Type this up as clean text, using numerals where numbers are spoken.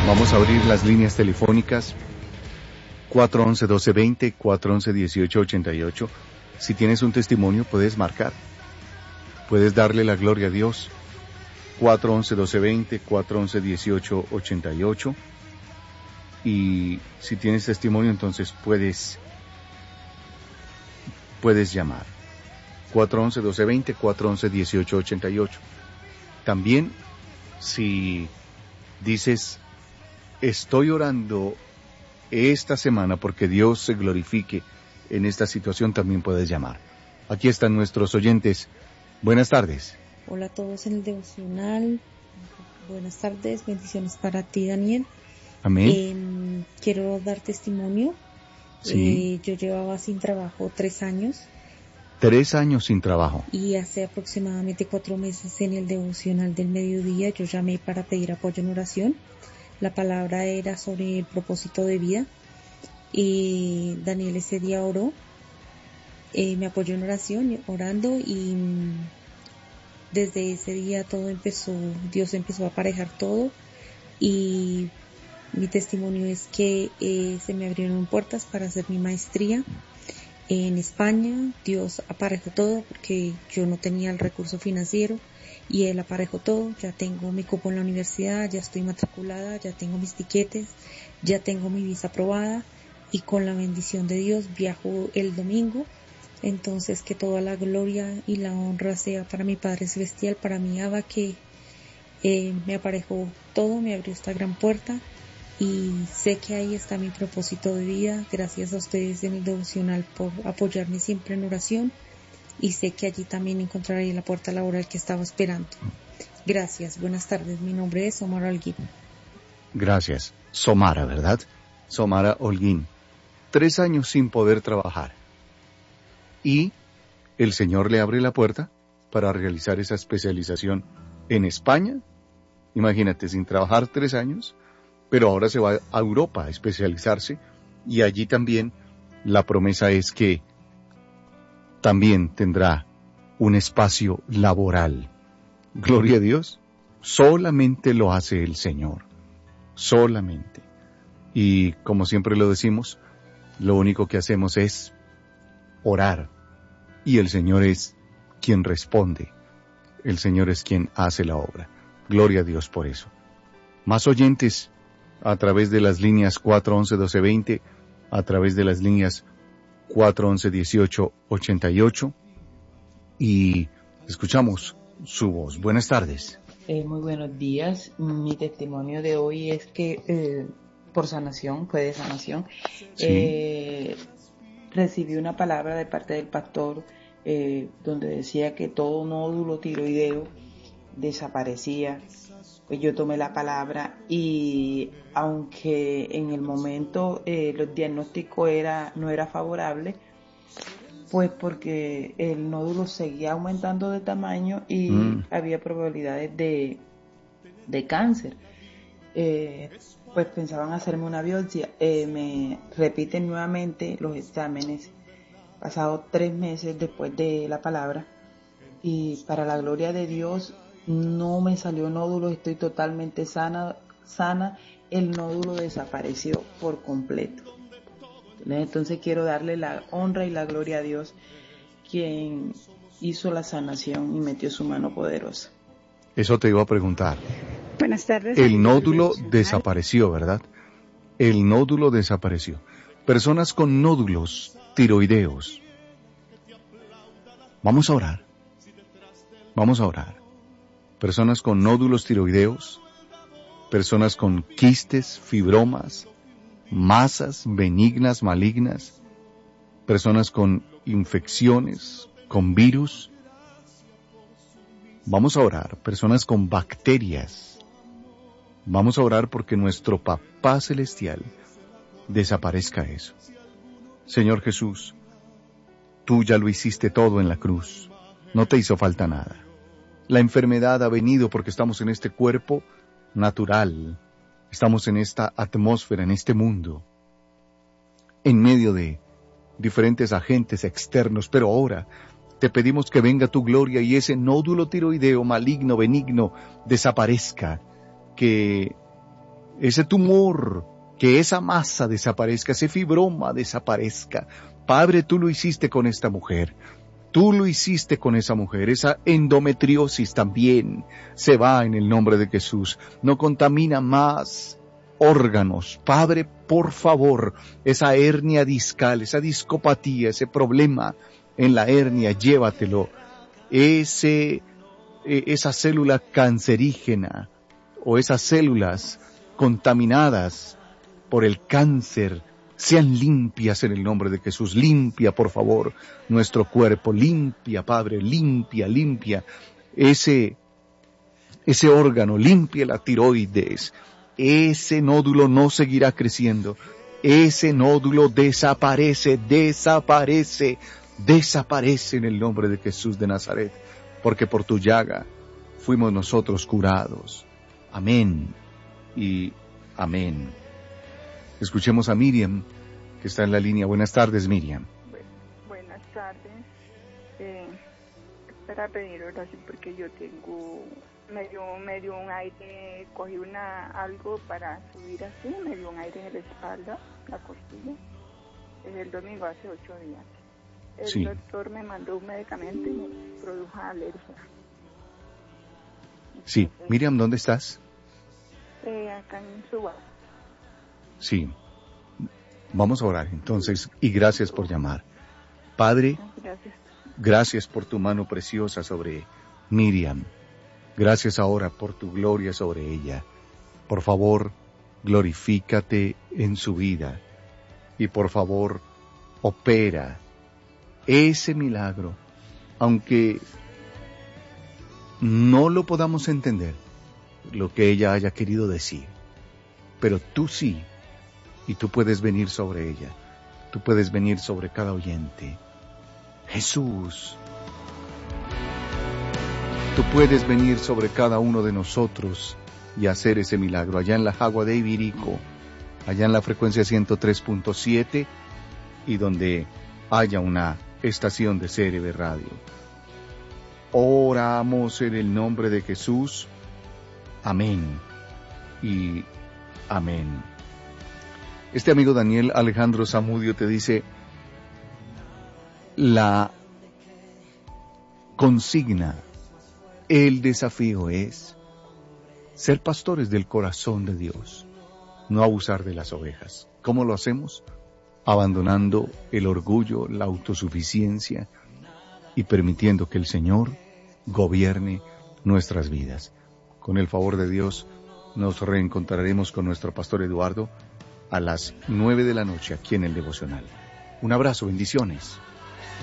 Vamos a abrir las líneas telefónicas 411-1220, 411-1888. Si tienes un testimonio, puedes marcar. Puedes darle la gloria a Dios. 411-1220, 411-1888. Y si tienes testimonio, entonces puedes llamar. 411-1220, 411-1888. También, si dices, estoy orando esta semana porque Dios se glorifique en esta situación, también puedes llamar. Aquí están nuestros oyentes. Buenas tardes. Hola a todos en el devocional. Buenas tardes, bendiciones para ti, Daniel. Amén. Quiero dar testimonio. Sí. Yo llevaba sin trabajo 3 años. 3 años sin trabajo. Y hace aproximadamente 4 meses en el devocional del mediodía yo llamé para pedir apoyo en oración. La palabra era sobre el propósito de vida. Y Daniel ese día oró, me apoyó en oración, orando, y desde ese día Dios empezó a aparejar todo. Y mi testimonio es que se me abrieron puertas para hacer mi maestría en España. Dios aparejó todo porque yo no tenía el recurso financiero y Él aparejó todo. Ya tengo mi cupo en la universidad, ya estoy matriculada, ya tengo mis tiquetes, ya tengo mi visa aprobada y con la bendición de Dios viajo el domingo. Entonces que toda la gloria y la honra sea para mi Padre Celestial, para mi Abba, que me aparejó todo, me abrió esta gran puerta. Y sé que ahí está mi propósito de vida. Gracias a ustedes en el devocional por apoyarme siempre en oración. Y sé que allí también encontraré la puerta laboral que estaba esperando. Gracias, buenas tardes. Mi nombre es Somara Holguín. Gracias. Somara, ¿verdad? Somara Holguín. 3 años sin poder trabajar. Y el Señor le abre la puerta para realizar esa especialización en España. Imagínate, sin trabajar 3 años. Pero ahora se va a Europa a especializarse y allí también la promesa es que también tendrá un espacio laboral. Gloria a Dios. Solamente lo hace el Señor. Solamente. Y como siempre lo decimos, lo único que hacemos es orar. Y el Señor es quien responde. El Señor es quien hace la obra. Gloria a Dios por eso. Más oyentes a través de las líneas 411-1220, a través de las líneas 411-1888, y escuchamos su voz. Buenas tardes. Muy buenos días. Mi testimonio de hoy es que por sanación, fue de sanación. Sí. Recibí una palabra de parte del pastor donde decía que todo nódulo tiroideo desaparecía. Pues yo tomé la palabra y aunque en el momento los diagnósticos no era favorable, pues porque el nódulo seguía aumentando de tamaño y había probabilidades de cáncer. Pues pensaban hacerme una biopsia. Me repiten nuevamente los exámenes pasados 3 meses después de la palabra y para la gloria de Dios no me salió nódulo, estoy totalmente sana, el nódulo desapareció por completo. Entonces quiero darle la honra y la gloria a Dios, quien hizo la sanación y metió su mano poderosa. Eso te iba a preguntar. Buenas tardes. El nódulo desapareció, ¿verdad? El nódulo desapareció. Personas con nódulos tiroideos. Vamos a orar. Vamos a orar. Personas con nódulos tiroideos, personas con quistes, fibromas, masas benignas, malignas, personas con infecciones, con virus. Vamos a orar. Personas con bacterias. Vamos a orar porque nuestro Papá Celestial desaparezca eso. Señor Jesús, tú ya lo hiciste todo en la cruz. No te hizo falta nada. La enfermedad ha venido porque estamos en este cuerpo natural, estamos en esta atmósfera, en este mundo, en medio de diferentes agentes externos, pero ahora te pedimos que venga tu gloria y ese nódulo tiroideo maligno, benigno, desaparezca, que ese tumor, que esa masa desaparezca, ese fibroma desaparezca. Padre, tú lo hiciste con esta mujer. Tú lo hiciste con esa mujer. Esa endometriosis también se va en el nombre de Jesús. No contamina más órganos. Padre, por favor, esa hernia discal, esa discopatía, ese problema en la hernia, llévatelo. Esa célula cancerígena o esas células contaminadas por el cáncer, sean limpias en el nombre de Jesús. Limpia, por favor, nuestro cuerpo. Limpia, Padre, limpia. Ese órgano, limpia la tiroides. Ese nódulo no seguirá creciendo. Ese nódulo desaparece en el nombre de Jesús de Nazaret. Porque por tu llaga fuimos nosotros curados. Amén y amén. Escuchemos a Miriam, que está en la línea. Buenas tardes, Miriam. Buenas tardes. Para pedir oración porque yo tengo medio un aire, cogí algo para subir así, me dio un aire en la espalda, la costilla. Desde el domingo, hace 8 días. El doctor me mandó un medicamento y me produjo alergia. Sí, Miriam, ¿dónde estás? Acá en Suba. Sí, vamos a orar entonces y gracias por llamar. Padre, gracias por tu mano preciosa sobre Miriam. Gracias ahora por tu gloria sobre ella. Por favor, glorifícate en su vida y por favor, opera ese milagro, aunque no lo podamos entender, lo que ella haya querido decir, pero tú sí. Y tú puedes venir sobre ella. Tú puedes venir sobre cada oyente. Jesús. Tú puedes venir sobre cada uno de nosotros y hacer ese milagro. Allá en la Jagua de Ibirico, allá en la frecuencia 103.7 y donde haya una estación de CRB Radio. Oramos en el nombre de Jesús. Amén y amén. Este amigo Daniel Alejandro Zamudio te dice, la consigna, el desafío es ser pastores del corazón de Dios, no abusar de las ovejas. ¿Cómo lo hacemos? Abandonando el orgullo, la autosuficiencia y permitiendo que el Señor gobierne nuestras vidas. Con el favor de Dios nos reencontraremos con nuestro pastor Eduardo a las 9 de la noche aquí en el Devocional. Un abrazo, bendiciones.